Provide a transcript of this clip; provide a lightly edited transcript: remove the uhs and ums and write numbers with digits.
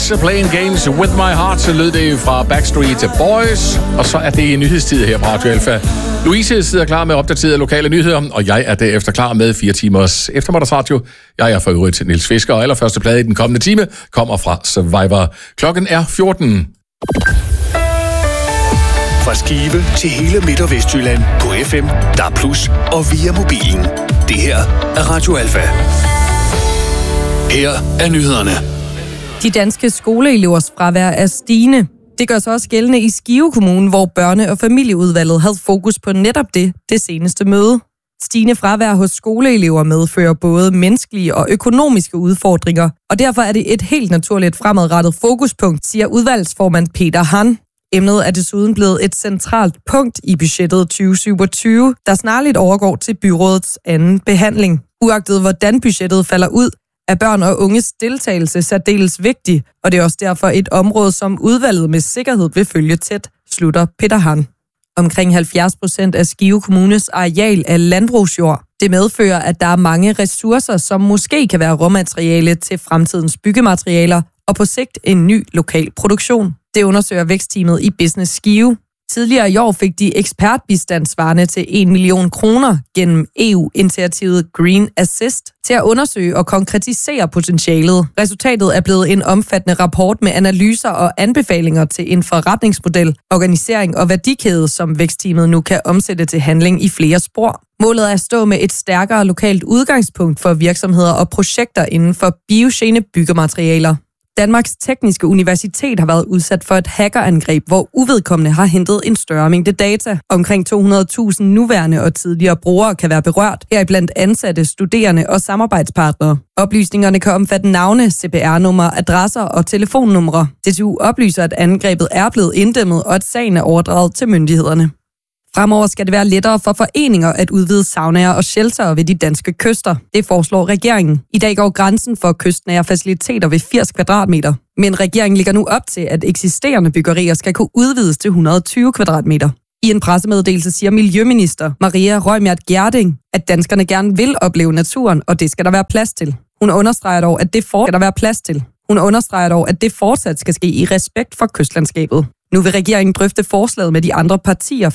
Police Playing Games With My Heart, så lød det fra Backstreet Boys. Og så er det nyhedstid her på Radio Alfa. Louise sidder klar med opdaterede lokale nyheder, og jeg er derefter klar med 4 timers eftermiddagsradio. Jeg er for øvrigt Niels Fisker, og allerførste plade i den kommende time kommer fra Survivor. Klokken er 14. Fra Skive til hele Midt- og Vestjylland på FM, DAB+, og via mobilen. Det her er Radio Alfa. Her er nyhederne. De danske skoleelevers fravær er stigende. Det gør sig også gældende i Skive Kommune, hvor børne- og familieudvalget havde fokus på netop det seneste møde. Stigende fravær hos skoleelever medfører både menneskelige og økonomiske udfordringer, og derfor er det et helt naturligt fremadrettet fokuspunkt, siger udvalgsformand Peter Hahn. Emnet er desuden blevet et centralt punkt i budgettet 2027, der snarligt overgår til byrådets anden behandling. Uagtet hvordan budgettet falder ud, er børn og unges deltagelse særdeles vigtig, og det er også derfor et område, som udvalget med sikkerhed vil følge tæt, slutter Peter Hahn. Omkring 70% af Skive Kommunes areal er landbrugsjord. Det medfører, at der er mange ressourcer, som måske kan være råmateriale til fremtidens byggematerialer og på sigt en ny lokal produktion. Det undersøger vækstteamet i Business Skive. Tidligere i år fik de ekspertbistand svarende til 1 million kroner gennem EU-initiativet Green Assist til at undersøge og konkretisere potentialet. Resultatet er blevet en omfattende rapport med analyser og anbefalinger til en forretningsmodel, organisering og værdikæde, som vækstteamet nu kan omsætte til handling i flere spor. Målet er at stå med et stærkere lokalt udgangspunkt for virksomheder og projekter inden for biogene byggematerialer. Danmarks Tekniske Universitet har været udsat for et hackerangreb, hvor uvedkommende har hentet en større mængde data. Omkring 200.000 nuværende og tidligere brugere kan være berørt, heriblandt ansatte, studerende og samarbejdspartnere. Oplysningerne kan omfatte navne, CPR-numre, adresser og telefonnumre. DTU oplyser, at angrebet er blevet inddæmmet, og at sagen er overdraget til myndighederne. Fremover skal det være lettere for foreninger at udvide saunaer og sheltere ved de danske kyster. Det foreslår regeringen. I dag går grænsen for kystnære faciliteter ved 80 kvadratmeter. Men regeringen ligger nu op til, at eksisterende byggerier skal kunne udvides til 120 kvadratmeter. I en pressemeddelelse siger Miljøminister Maria Reumert Gjerding, at danskerne gerne vil opleve naturen, og det skal der være plads til. Hun understreger dog, at det fortsat skal ske i respekt for kystlandskabet. Nu vil regeringen drøfte forslaget med de andre partier